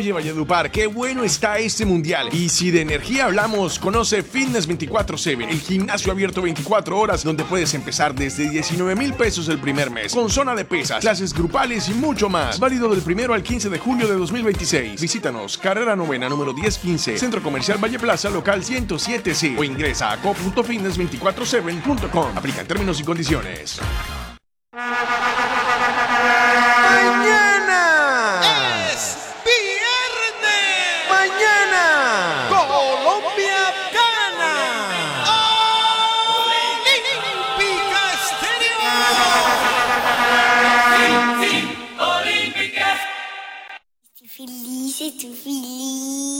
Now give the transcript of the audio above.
Oye, Valledupar, qué bueno está este mundial. Y si de energía hablamos, conoce Fitness 24/7, el gimnasio abierto 24 horas donde puedes empezar desde 19,000 pesos el primer mes, con zona de pesas, clases grupales y mucho más. Válido del 1 al 15 de julio de 2026. Visítanos, carrera novena, número 1015, Centro Comercial Valle Plaza, local 107C, o ingresa a co.fitness247.com. Aplican términos y condiciones. ¡Mañana! ¡Es viernes! ¡Mañana! ¡Colombia gana! ¡Olímpica Estéreo! Estoy feliz, estoy feliz.